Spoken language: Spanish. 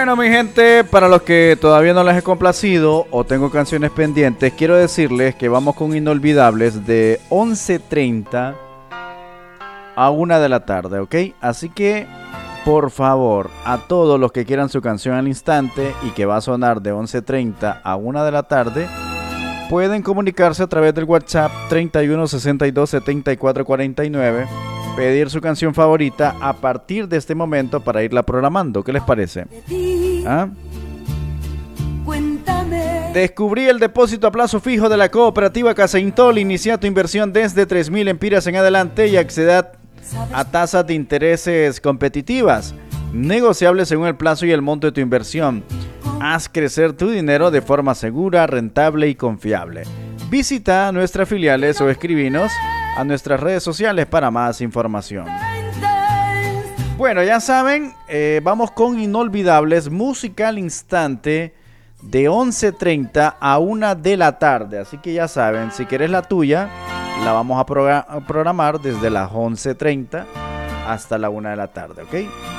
Bueno, mi gente, para los que todavía no les he complacido o tengo canciones pendientes, quiero decirles que vamos con Inolvidables de 11:30 a 1 de la tarde, ¿ok? Así que, por favor, a todos los que quieran su canción al instante y que va a sonar de 11:30 a 1 de la tarde, pueden comunicarse a través del WhatsApp 31 62 74 49, pedir su canción favorita a partir de este momento para irla programando. ¿Qué les parece? ¿Ah? Descubrí el depósito a plazo fijo de la cooperativa Casa Intol. Inicia tu inversión desde 3.000 empiras en adelante y acceda a tasas de intereses competitivas, negociables según el plazo y el monto de tu inversión. Haz crecer tu dinero de forma segura, rentable y confiable. Visita nuestras filiales o escribinos a nuestras redes sociales para más información. Bueno, ya saben, vamos con Inolvidables, música al instante de 11:30 a 1 de la tarde. Así que ya saben, si quieres la tuya, la vamos a programar desde las 11:30 hasta la 1 de la tarde, ¿ok?